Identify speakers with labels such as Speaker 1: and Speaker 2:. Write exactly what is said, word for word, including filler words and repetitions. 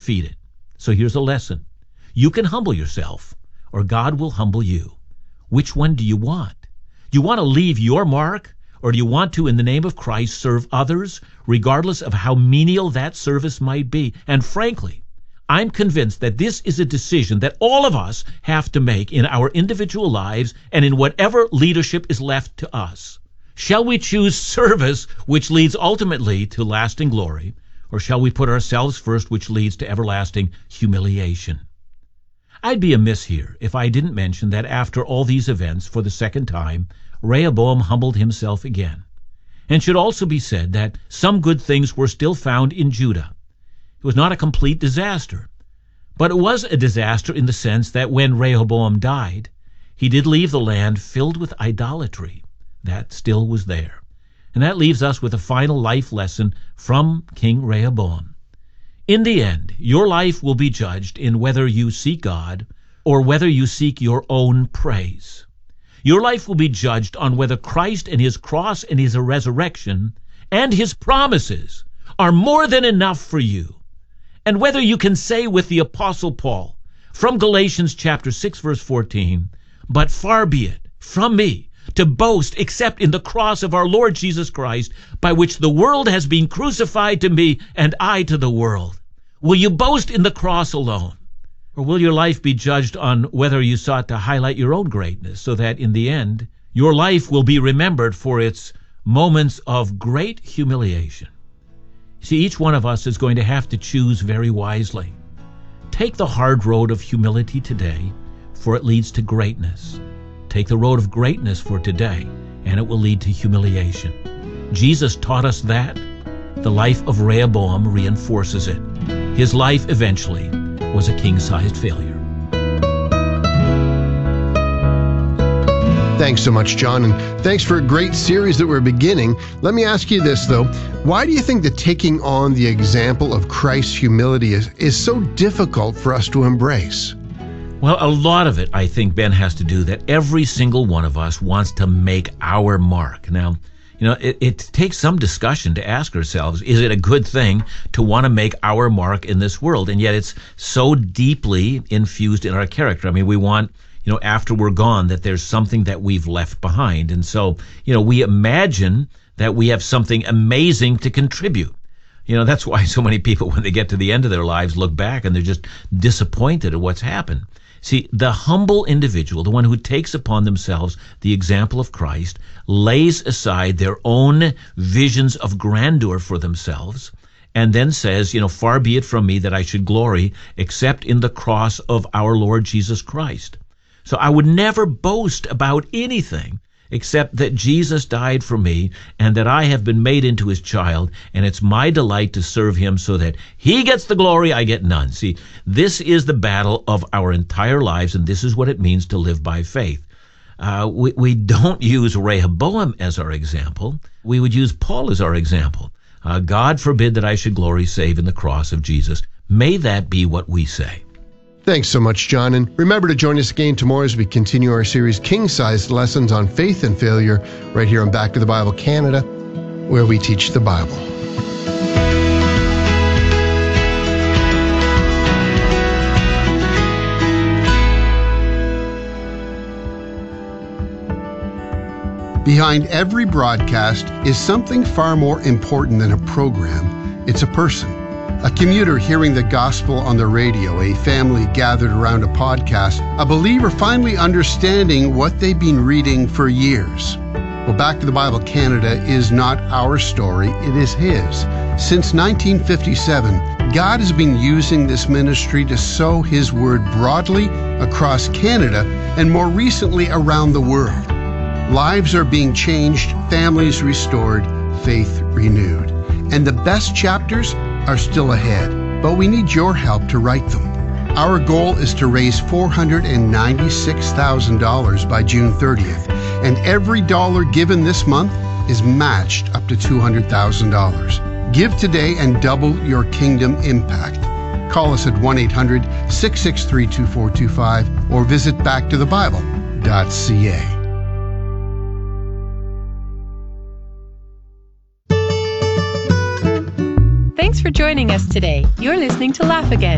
Speaker 1: defeated. So here's a lesson. You can humble yourself, or God will humble you. Which one do you want? Do you want to leave your mark, or do you want to, in the name of Christ, serve others, regardless of how menial that service might be? And frankly, I'm convinced that this is a decision that all of us have to make in our individual lives and in whatever leadership is left to us. Shall we choose service, which leads ultimately to lasting glory, or shall we put ourselves first, which leads to everlasting humiliation? I'd be amiss here if I didn't mention that after all these events, for the second time, Rehoboam humbled himself again. And should also be said that some good things were still found in Judah. It was not a complete disaster, but it was a disaster in the sense that when Rehoboam died, he did leave the land filled with idolatry. That still was there. And that leaves us with a final life lesson from King Rehoboam. In the end, your life will be judged in whether you seek God or whether you seek your own praise. Your life will be judged on whether Christ and his cross and his resurrection and his promises are more than enough for you, and whether you can say with the Apostle Paul from Galatians chapter six, verse fourteen, "But far be it from me to boast except in the cross of our Lord Jesus Christ, by which the world has been crucified to me and I to the world." Will you boast in the cross alone? Or will your life be judged on whether you sought to highlight your own greatness, so that in the end, your life will be remembered for its moments of great humiliation? See, each one of us is going to have to choose very wisely. Take the hard road of humility today, for it leads to greatness. Take the road of greatness for today, and it will lead to humiliation. Jesus taught us that. The life of Rehoboam reinforces it. His life eventually was a king-sized failure.
Speaker 2: Thanks so much, John, and thanks for a great series that we're beginning. Let me ask you this, though. Why do you think that taking on the example of Christ's humility is, is so difficult for us to embrace?
Speaker 1: Well, a lot of it, I think, Ben, has to do that every single one of us wants to make our mark. Now, you know, it, it takes some discussion to ask ourselves, is it a good thing to want to make our mark in this world? And yet it's so deeply infused in our character. I mean, we want, you know, after we're gone, that there's something that we've left behind. And so, you know, we imagine that we have something amazing to contribute. You know, that's why so many people, when they get to the end of their lives, look back and they're just disappointed at what's happened. See, the humble individual, the one who takes upon themselves the example of Christ, lays aside their own visions of grandeur for themselves, and then says, you know, far be it from me that I should glory except in the cross of our Lord Jesus Christ. So I would never boast about anything except that Jesus died for me and that I have been made into his child, and it's my delight to serve him so that he gets the glory, I get none. See, this is the battle of our entire lives, and this is what it means to live by faith. Uh, we, we don't use Rehoboam as our example. We would use Paul as our example. Uh, God forbid that I should glory save in the cross of Jesus. May that be what we say.
Speaker 2: Thanks so much, John. And remember to join us again tomorrow as we continue our series, King-Sized Lessons on Faith and Failure, right here on Back to the Bible Canada, where we teach the Bible. Behind every broadcast is something far more important than a program. It's a person. A commuter hearing the gospel on the radio, a family gathered around a podcast, a believer finally understanding what they've been reading for years. Well, Back to the Bible Canada is not our story, it is his. Since nineteen fifty-seven, God has been using this ministry to sow his word broadly across Canada and more recently around the world. Lives are being changed, families restored, faith renewed. And the best chapters are still ahead, but we need your help to write them. Our goal is to raise four hundred ninety-six thousand dollars by June thirtieth, and every dollar given this month is matched up to two hundred thousand dollars. Give today and double your kingdom impact. Call us at one eight hundred, six six three, two four two five or visit back to the bible dot c a.
Speaker 3: Thanks for joining us today. You're listening to Laugh Again.